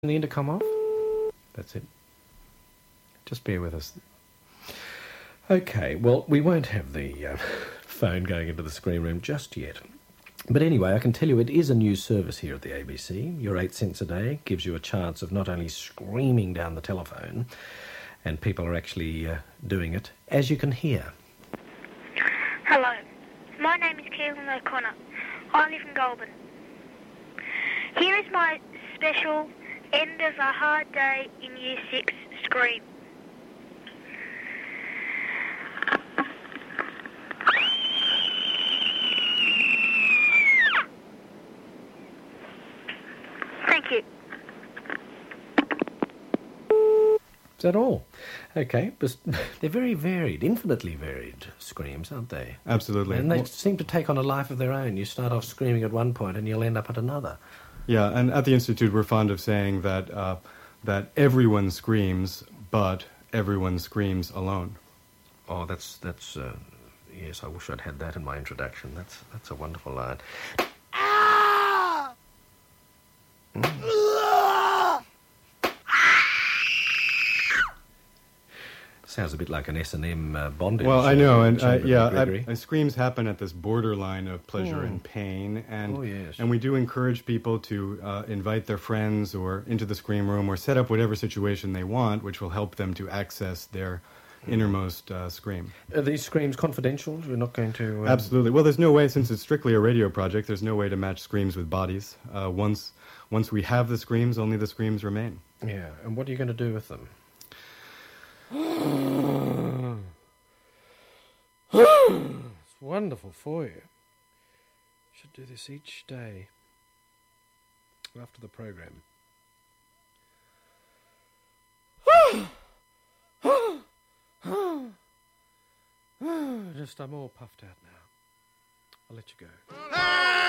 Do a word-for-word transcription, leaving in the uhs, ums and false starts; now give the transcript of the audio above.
the intercom off? That's it. Just bear with us. Okay, well, we won't have the uh, phone going into the screen room just yet. But anyway, I can tell you it is a new service here at the A B C. Your eight cents a day gives you a chance of not only screaming down the telephone, and people are actually uh, doing it, as you can hear. Hello, my name is Keelan O'Connor. I live in Goulburn. Here is my special end of a hard day in Year six scream. Thank you. Is that all? Okay, but they're very varied, infinitely varied screams, aren't they? Absolutely. And they Well, seem to take on a life of their own. You start off screaming at one point and you'll end up at another. yeah, and at the Institute we're fond of saying that uh, that everyone screams, but everyone screams alone. Oh, that's, that's uh, yes, I wish I'd had that in my introduction. That's that's a wonderful line. Sounds a bit like an S and M uh, bondage. Well, I know, and uh, Chamberlain yeah, Gregory. I, I, screams happen at this borderline of pleasure Hmm. and pain, and Oh, yes. and we do encourage people to uh, invite their friends or into the scream room or set up whatever situation they want, which will help them to access their innermost uh, scream. Are these screams confidential? We're not going to... Um... Absolutely. Well, there's no way, since it's strictly a radio project, there's no way to match screams with bodies. Uh, once once we have the screams, only the screams remain. Yeah, and what are you going to do with them? It's wonderful for you. Should do this each day after the program. Just, I'm all puffed out now. I'll let you go.